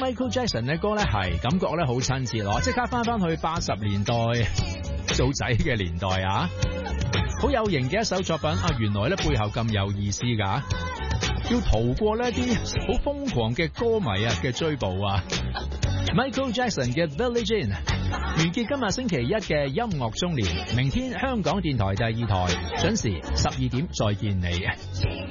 Michael Jackson 嘅歌咧，係感覺咧好親切咯，即刻翻去80年代做仔嘅年代啊，好有型嘅一首作品啊！原來咧背後咁有意思㗎，要逃過呢啲好瘋狂嘅歌迷啊嘅追捕啊 ！Michael Jackson 嘅 Billie Jean 完結今日星期一嘅音樂中年，明天香港電台第2台準時12點再見你。